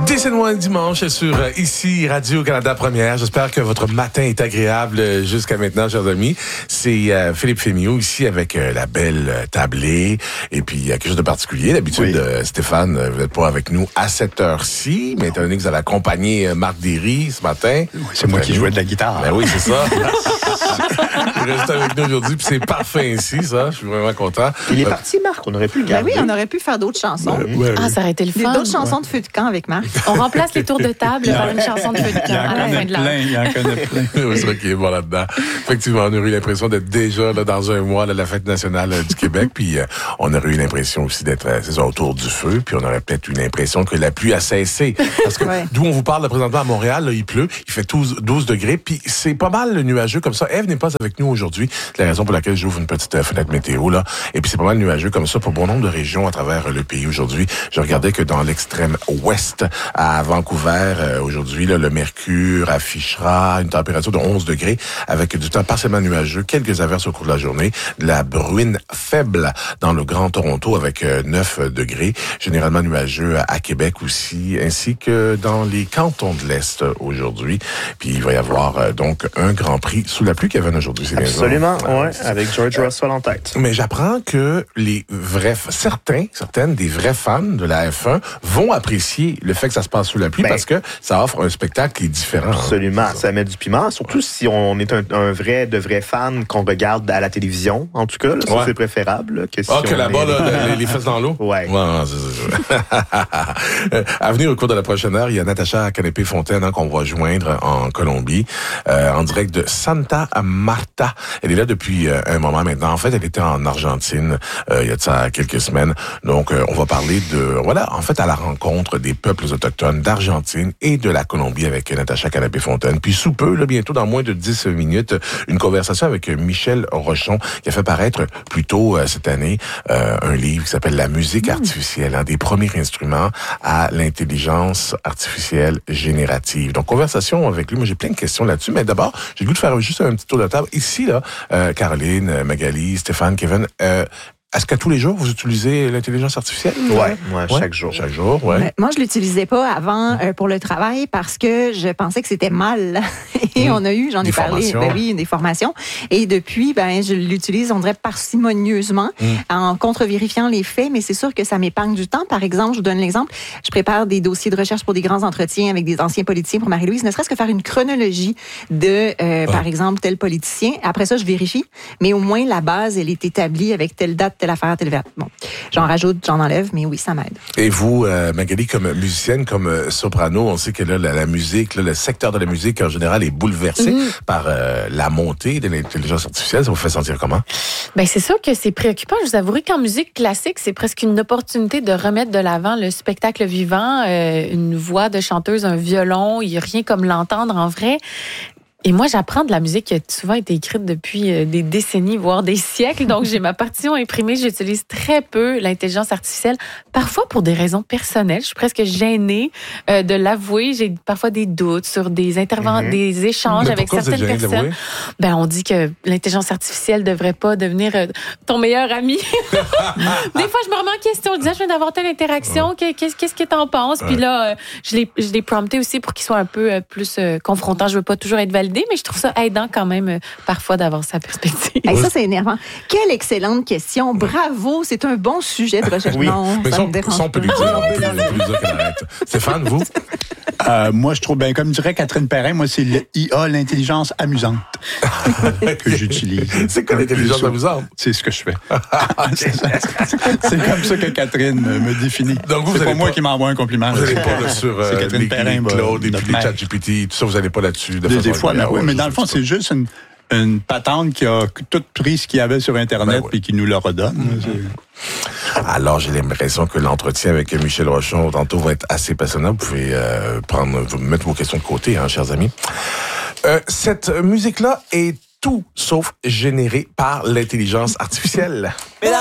Décès-moi un dimanche sur ici Radio-Canada Première. J'espère que votre matin est agréable jusqu'à maintenant, chers amis. C'est Philippe Fémiot ici avec la belle tablée. Et puis, il y a quelque chose de particulier. D'habitude, Stéphane, vous n'êtes pas avec nous à cette heure-ci. Mais étant donné que vous avez accompagné Marc Derry ce matin. Oui, c'est moi qui jouais de la guitare. Ben oui, c'est ça. Il reste avec nous aujourd'hui, puis c'est parfait ainsi, ça. Je suis vraiment content. Il est parti, Marc. On aurait pu le garder. Ben oui, on aurait pu faire d'autres chansons. Ça aurait été le fun. D'autres chansons de feu de camp avec Marc. On remplace les tours de table par une chanson de feu de camp à la fin de l'heure. Il en connaît plein. C'est vrai qu'il est bon là-dedans. Effectivement, on aurait eu l'impression d'être déjà là, dans un mois de la fête nationale du Québec, puis on aurait eu l'impression aussi d'être autour du feu, puis on aurait peut-être eu l'impression que la pluie a cessé. Parce que d'où on vous parle là, présentement à Montréal, là, il pleut, il fait 12 degrés, puis c'est pas mal nuageux comme ça. Ève n'est pas avec nous aujourd'hui. C'est la raison pour laquelle j'ouvre une petite fenêtre météo, là. Et puis c'est pas mal nuageux comme ça pour bon nombre de régions à travers le pays aujourd'hui. Je regardais que dans l'extrême ouest, à Vancouver, aujourd'hui, là, le mercure affichera une température de 11 degrés avec du temps partiellement nuageux, quelques averses au cours de la journée, de la bruine faible dans le Grand Toronto avec 9 degrés, généralement nuageux à Québec aussi, ainsi que dans les cantons de l'Est aujourd'hui. Puis il va y avoir donc un Grand Prix sous la pluie, Kevin, aujourd'hui. C'est absolument, oui, avec George Russell en tête. Mais j'apprends que les certaines des vrais fans de la F1 vont apprécier le fait que ça se passe sous la pluie parce que ça offre un spectacle qui est différent. Absolument, ça met du piment, surtout si on est un vrai fan qu'on regarde à la télévision, en tout cas, là, ça c'est préférable. Là, que si que là-bas, là, les fesses dans l'eau? Ouais. À venir au cours de la prochaine heure, il y a Natacha Canapé-Fontaine qu'on va joindre en Colombie, en direct de Santa Marta. Elle est là depuis un moment maintenant. En fait, elle était en Argentine il y a de ça quelques semaines. Donc, on va parler à la rencontre des peuples autochtones d'Argentine et de la Colombie avec Natacha Canapé-Fontaine. Puis sous peu, là, bientôt dans moins de 10 minutes, une conversation avec Michel Rochon qui a fait paraître plus tôt cette année un livre qui s'appelle La musique artificielle, des premiers instruments à l'intelligence artificielle générative. Donc, conversation avec lui. Moi, j'ai plein de questions là-dessus, mais d'abord, j'ai le goût de faire juste un petit tour de table. Ici, là, Caroline, Magali, Stéphane, Kevin, est-ce qu'à tous les jours, vous utilisez l'intelligence artificielle? Ouais, chaque jour. Chaque jour, ouais. Moi, je l'utilisais pas avant pour le travail parce que je pensais que c'était mal. Et j'en ai parlé, des formations. Et depuis, je l'utilise, on dirait, parcimonieusement, en contre-vérifiant les faits, mais c'est sûr que ça m'épargne du temps. Par exemple, je vous donne l'exemple, je prépare des dossiers de recherche pour des grands entretiens avec des anciens politiciens pour Marie-Louise, ne serait-ce que faire une chronologie de, par exemple, tel politicien. Après ça, je vérifie, mais au moins, la base, elle est établie avec telle date, telle affaire, telle date. Bon, j'en rajoute, j'en enlève, mais oui, ça m'aide. Et vous, Magali, comme musicienne, comme soprano, on sait que là, la musique, là, le secteur de la musique en général est bouleversé par la montée de l'intelligence artificielle. Ça vous fait sentir comment? C'est sûr que c'est préoccupant. Je vous avouerai qu'en musique classique, c'est presque une opportunité de remettre de l'avant le spectacle vivant, une voix de chanteuse, un violon, il n'y a rien comme l'entendre en vrai. Et moi, j'apprends de la musique qui a souvent été écrite depuis des décennies, voire des siècles. Donc, j'ai ma partition imprimée. J'utilise très peu l'intelligence artificielle, parfois pour des raisons personnelles. Je suis presque gênée de l'avouer. J'ai parfois des doutes sur des des échanges avec certaines personnes. On dit que l'intelligence artificielle devrait pas devenir ton meilleur ami. Des fois, je me remets en question. Je disais, je viens d'avoir telle interaction. Qu'est-ce que t'en penses? Puis là, je l'ai prompté aussi pour qu'il soit un peu plus confrontant. Je veux pas toujours être validée, mais je trouve ça aidant quand même parfois d'avoir sa perspective. Ça, c'est énervant. Quelle excellente question. Bravo, c'est un bon sujet de recherche. Oui, non, mais ça on peut lui dire qu'elle arrête. Stéphane, vous? Moi, je trouve, comme dirait Catherine Perrin, moi, c'est l'IA, l'intelligence amusante, que j'utilise. C'est quoi l'intelligence amusante? C'est ce que je fais. C'est comme ça que Catherine me définit. Donc c'est pas moi qui m'envoie un compliment. Vous n'allez pas là, sur les Claude et puis les ChatGPT, tout ça, vous n'allez pas là-dessus. Des fois, mais dans le fond, c'est juste une patente qui a tout pris ce qu'il y avait sur Internet et qui nous le redonne. Alors, j'ai l'impression que l'entretien avec Michel Rochon, tantôt, va être assez passionnant. Vous pouvez mettre vos questions de côté, chers amis. Cette musique-là est tout sauf générée par l'intelligence artificielle.